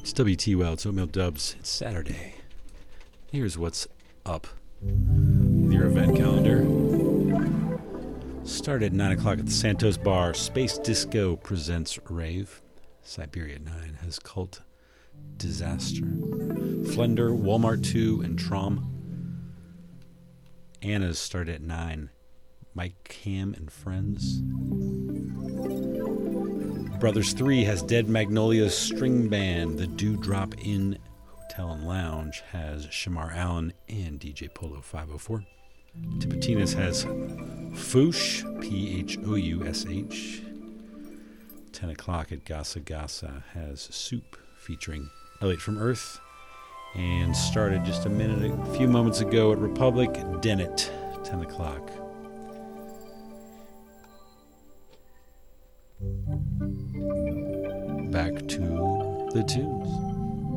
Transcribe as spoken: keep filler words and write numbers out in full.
W T Well, it's Oatmeal Dubs. It's Saturday. Here's what's up with your event calendar. Start at nine o'clock at the Santos Bar. Space Disco presents Rave. Siberia at nine has Cult Disaster. Flender, Walmart two, and Trom. Anna's start at nine. Mike Cam and Friends. Brothers three has Dead Magnolias String Band. The Dewdrop Inn Hotel and Lounge has Shamar Allen and D J Polo five oh four. Tipitina's has Foosh, P H O U S H. ten o'clock at Gasa Gasa has Soup featuring Elliot from Earth. And started just a minute, a few moments ago at Republic, Dennett, ten o'clock. Back to the tunes.